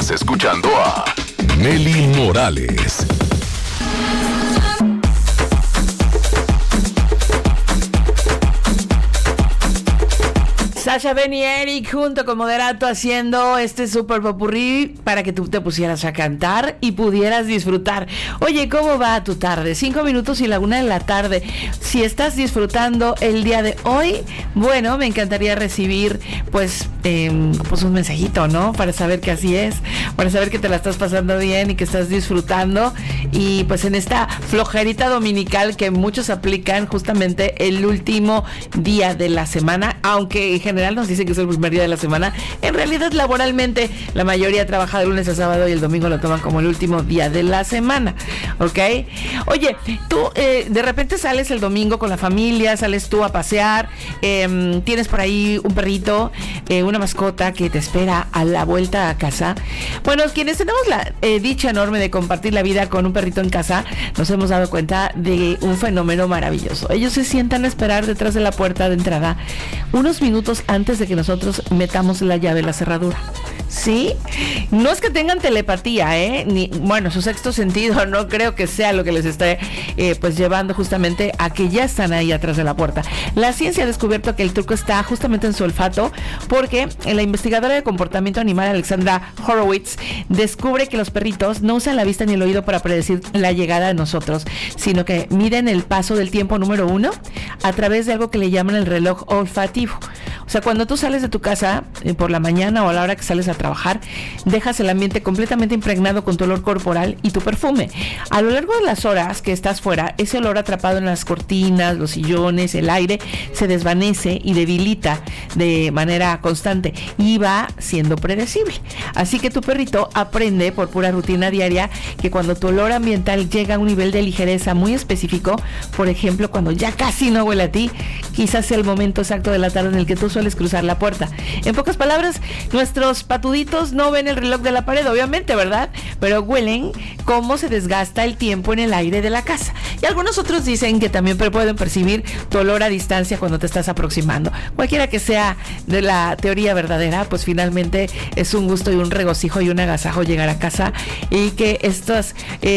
Estás escuchando a Nelly Morales. Sasha, Ben y Eric junto con Moderato haciendo este super popurrí para que tú te pusieras a cantar y pudieras disfrutar. Oye, ¿cómo va tu tarde? 5 minutos y la 1 de la tarde. Si estás disfrutando el día de hoy, bueno, me encantaría recibir pues un mensajito, ¿no? Para saber que así es, para saber que te la estás pasando bien y que estás disfrutando. Y pues en esta flojerita dominical que muchos aplican justamente el último día de la semana, aunque en general nos dicen que es el primer día de la semana, en realidad laboralmente la mayoría trabaja de lunes a sábado y el domingo lo toman como el último día de la semana, ¿ok? Oye, tú de repente sales el domingo con la familia, sales tú a pasear, tienes por ahí un perrito, una mascota que te espera a la vuelta a casa. Bueno, quienes tenemos la dicha enorme de compartir la vida con un perrito en casa, nos hemos dado cuenta de un fenómeno maravilloso. Ellos se sientan a esperar detrás de la puerta de entrada unos minutos antes de que nosotros metamos la llave en la cerradura. ¿Sí? No es que tengan telepatía, ni, bueno, su sexto sentido no creo que sea lo que les esté pues llevando justamente a que ya están ahí atrás de la puerta. La ciencia ha descubierto que el truco está justamente en su olfato, porque la investigadora de comportamiento animal Alexandra Horowitz descubre que los perritos no usan la vista ni el oído para predecir la llegada de nosotros, sino que miden el paso del tiempo número 1 a través de algo que le llaman el reloj olfativo. O sea, cuando tú sales de tu casa por la mañana o a la hora que sales a trabajar, dejas el ambiente completamente impregnado con tu olor corporal y tu perfume. A lo largo de las horas que estás fuera, ese olor atrapado en las cortinas, los sillones, el aire, se desvanece y debilita de manera constante y va siendo predecible. Así que tu perrito aprende por pura rutina diaria que cuando tu olor ambiental llega a un nivel de ligereza muy específico, por ejemplo, cuando ya casi no huele a ti, quizás sea el momento exacto de la tarde en el que tú sueles cruzar la puerta. En pocas palabras, nuestros patuditos no ven el reloj de la pared, obviamente, ¿verdad? Pero huelen cómo se desgasta el tiempo en el aire de la casa. Y algunos otros dicen que también pueden percibir tu olor a distancia cuando te estás aproximando. Cualquiera que sea de la teoría verdadera, pues finalmente es un gusto y un regocijo y un agasajo llegar a casa y que estos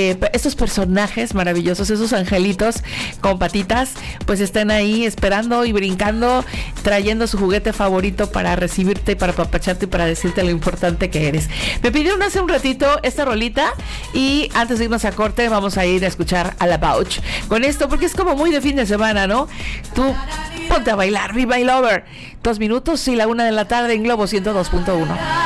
personajes maravillosos, esos angelitos con patitas, pues estén ahí esperando y brincando, trayendo su juguete favorito para recibirte y para apapacharte y para decirte lo importante que eres. Me pidieron hace un ratito esta rolita y antes de irnos a corte vamos a ir a escuchar a la Bauch con esto, porque es como muy de fin de semana, ¿no? Tú ponte a bailar, Be My Lover. 2 minutos y la 1 de la tarde en Globo 102.1.